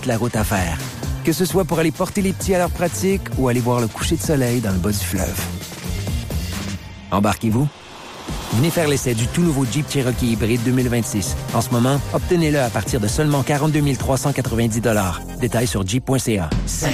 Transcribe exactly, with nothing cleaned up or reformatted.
toute la route à faire. Que ce soit pour aller porter les petits à leur pratique ou aller voir le coucher de soleil dans le bas du fleuve. Embarquez-vous? Venez faire l'essai du tout nouveau Jeep Cherokee hybride deux mille vingt-six. En ce moment, obtenez-le à partir de seulement quarante-deux mille trois cent quatre-vingt-dix dollars. Détails sur jeep point c a.